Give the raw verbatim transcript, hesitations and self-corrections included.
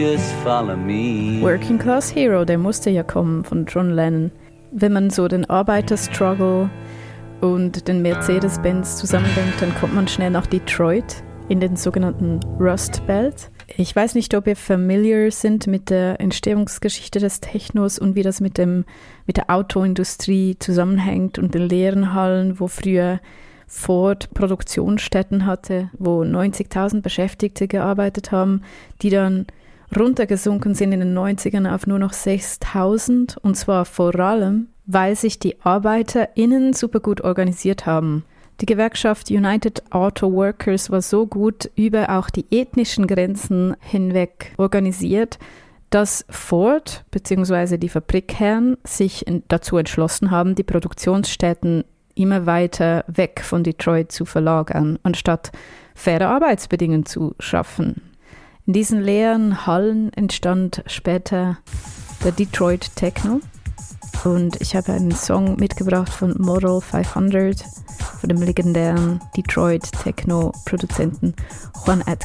Just follow me. Working Class Hero, der musste ja kommen von John Lennon. Wenn man so den Arbeiterstruggle und den Mercedes-Benz zusammendenkt, dann kommt man schnell nach Detroit in den sogenannten Rust Belt. Ich weiß nicht, ob ihr familiar sind mit der Entstehungsgeschichte des Technos und wie das mit, dem, mit der Autoindustrie zusammenhängt und den leeren Hallen, wo früher Ford Produktionsstätten hatte, wo neunzigtausend Beschäftigte gearbeitet haben, die dann runtergesunken sind in den neunzigern auf nur noch sechstausend, und zwar vor allem, weil sich die ArbeiterInnen super gut organisiert haben. Die Gewerkschaft United Auto Workers war so gut über auch die ethnischen Grenzen hinweg organisiert, dass Ford bzw. die Fabrikherren sich dazu entschlossen haben, die Produktionsstätten immer weiter weg von Detroit zu verlagern, anstatt faire Arbeitsbedingungen zu schaffen. In diesen leeren Hallen entstand später der Detroit Techno, und ich habe einen Song mitgebracht von Model fünfhundert, von dem legendären Detroit Techno Produzenten Juan Atkins.